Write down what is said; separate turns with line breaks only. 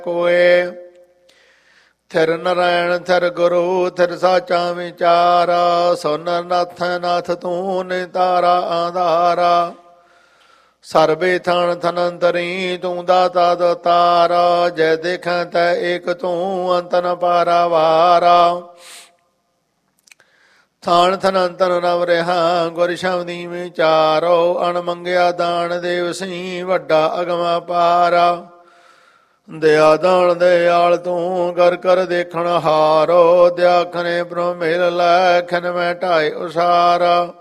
ਕੋਏ। ਥਿਰ ਨਾਰਾਇਣ ਥਿਰ ਗੁਰੂ ਥਿਰ ਸਾਚਾ ਵਿਚਾਰਾ। ਸੋ ਨਰ ਨਾਥ ਨਾਥ ਤੂੰ ਨਿਤਾਰਾ ਆਧਾਰਾ। ਸਰਬੇ ਥਣ ਥਨੰਤਰੀ ਤੂੰ ਦਾਤਾ ਦਤਾਰਾ। ਜੈ ਦੇਖੈ ਤੈ ਏਕ ਤੂੰ ਅੰਤ ਨ ਪਾਰਾਵਾਰਾ। ਥਾਨ ਥਨੰਤਨ ਰਵ ਰਿਹਾ ਗੁਰ ਸ਼ਬਦੀ ਵਿਚਾਰੋ। ਅਣ ਮੰਗਿਆ ਦਾਨ ਦੇਵ ਸਈ ਵੱਡਾ ਅਗਮਾ ਪਾਰਾ। ਦਿਆ ਦਾਨ ਦਿਆਲ ਤੂੰ ਕਰ ਕਰ ਦੇਖਣ ਹਾਰੋ। ਦਿਆਖਣੇ ਬ੍ਰਹਮ ਮਿਲ ਲੈ ਖਿਨ ਮੈਂ ਢਾਏ ਉਸਾਰਾ।